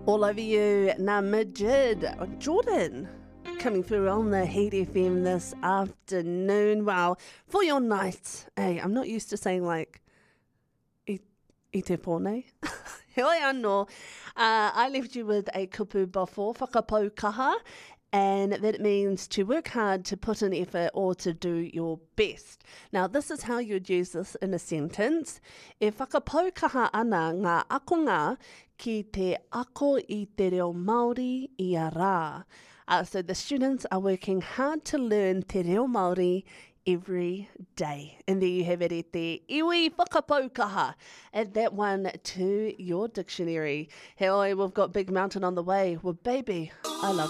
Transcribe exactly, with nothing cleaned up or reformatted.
All over you, Namajid, Jordan, coming through on the Heat F M this afternoon. Wow, for your night. Hey, I'm not used to saying like, I, I te pone. Heoi anō. Uh, I left you with a kupu before, whakapaukaha, and that means to work hard, to put in effort, or to do your best. Now, this is how you'd use this in a sentence. E whakapaukaha ana ngā akonga ki te ako i te reo Māori i a rā. Uh, so the students are working hard to learn te reo Māori every day. And there you have it, e te iwi whakapaukaha. Add that one to your dictionary. Hey, oi, we've got Big Mountain on the way. Well, baby, I love